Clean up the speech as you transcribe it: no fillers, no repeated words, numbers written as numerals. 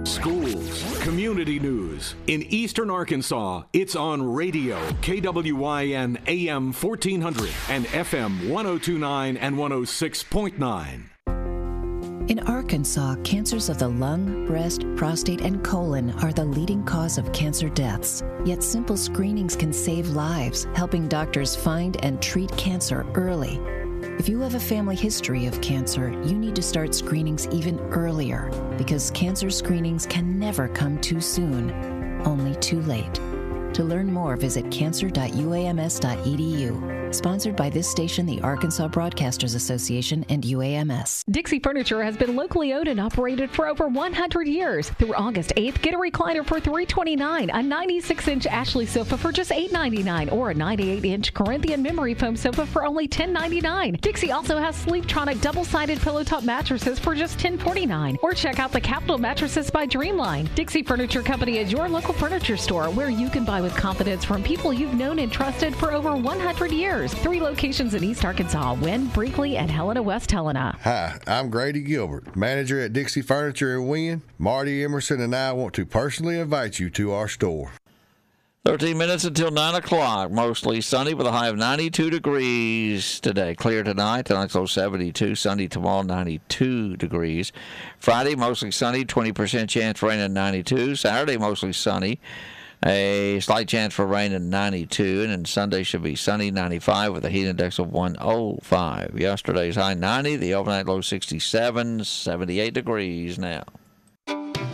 Schools, community news. In eastern Arkansas, it's on radio, KWYN AM 1400 and FM 1029 and 106.9. In Arkansas, cancers of the lung, breast, prostate, and colon are the leading cause of cancer deaths. Yet simple screenings can save lives, helping doctors find and treat cancer early. If you have a family history of cancer, you need to start screenings even earlier because cancer screenings can never come too soon, only too late. To learn more, visit cancer.uams.edu. Sponsored by this station, the Arkansas Broadcasters Association, and UAMS. Dixie Furniture has been locally owned and operated for over 100 years. Through August 8th, get a recliner for $329, a 96-inch Ashley sofa for just $899, or a 98-inch Corinthian memory foam sofa for only $10.99. Dixie also has Sleeptronic double-sided pillow top mattresses for just $10.49. Or check out the Capital Mattresses by Dreamline. Dixie Furniture Company is your local furniture store where you can buy with confidence from people you've known and trusted for over 100 years. 3 locations in East Arkansas: Wynn, Brinkley, and Helena, West Helena. Hi, I'm Grady Gilbert, manager at Dixie Furniture in Wynn. Marty Emerson and I want to personally invite you to our store. 13 minutes until 9 o'clock. Mostly sunny with a high of 92 degrees today. Clear tonight. Tonight's low 72. Sunny tomorrow, 92 degrees. Friday, mostly sunny. 20% chance for rain at 92. Saturday, mostly sunny. A slight chance for rain at 92, and then Sunday should be sunny, 95, with a heat index of 105. Yesterday's high 90, the overnight low 67, 78 degrees now.